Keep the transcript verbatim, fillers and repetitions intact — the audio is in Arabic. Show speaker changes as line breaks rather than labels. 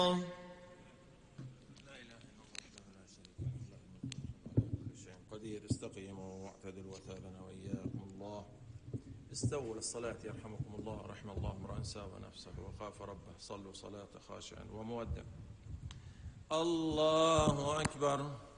لا إله إلا الله وحده لا شريك له كل شيء قدير. استقيموا واعتدلوا وثابنا وإياكم الله. استووا للصلاة يرحمكم الله. رحم الله امرأ ساوى نفسه وخاف ربه. صلوا صلاة خاشعا ومودع. الله أكبر.